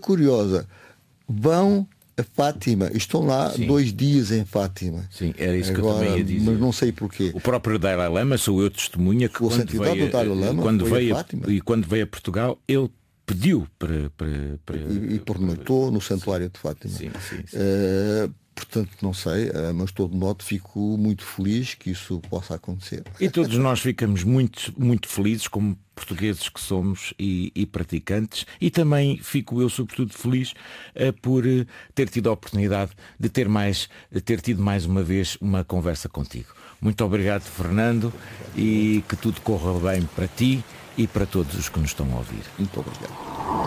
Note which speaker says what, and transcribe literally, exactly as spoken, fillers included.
Speaker 1: curiosa. Vão a Fátima, estão lá
Speaker 2: Sim.
Speaker 1: dois dias em Fátima.
Speaker 2: Sim, era isso
Speaker 1: Agora,
Speaker 2: que eu também ia dizer.
Speaker 1: Mas não sei porquê.
Speaker 2: O próprio Dalai Lama, sou eu testemunha que
Speaker 1: O
Speaker 2: quando
Speaker 1: santidade
Speaker 2: veio,
Speaker 1: do Dalai Lama
Speaker 2: quando
Speaker 1: foi a
Speaker 2: veio
Speaker 1: Fátima.
Speaker 2: e quando veio a Portugal, ele pediu para, para, para
Speaker 1: E, e pernoitou no santuário de Fátima.
Speaker 2: Sim, sim, sim.
Speaker 1: Uh, portanto, não sei, uh, mas de todo modo fico muito feliz que isso possa acontecer.
Speaker 2: E todos nós ficamos muito, muito felizes, como portugueses que somos e, e praticantes, e também fico eu sobretudo feliz uh, por uh, ter tido a oportunidade de ter, mais, de ter tido mais uma vez uma conversa contigo. Muito obrigado, Fernando, e que tudo corra bem para ti e para todos os que nos estão a ouvir.
Speaker 1: Muito obrigado.